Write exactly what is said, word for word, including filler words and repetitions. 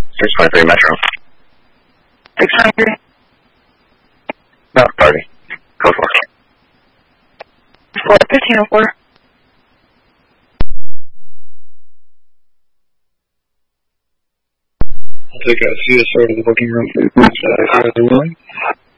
six twenty-three Metro. six twenty-three. No, party. Code four. four, fifteen oh four. I'll take a C S R to the booking room for the police. Uh, if you guys are willing.